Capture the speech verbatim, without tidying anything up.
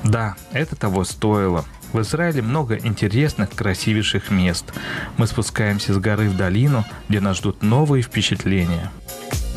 Да, это того стоило. В Израиле много интересных, красивейших мест. Мы спускаемся с горы в долину, где нас ждут новые впечатления.